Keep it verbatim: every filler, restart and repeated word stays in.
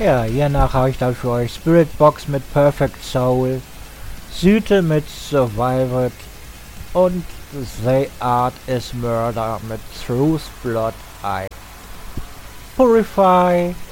Ja, hiernach habe ich dann für euch Spirit Box mit Perfect Soul, Süte mit Survived und The Art is Murder mit Truth Blood Eye. Purify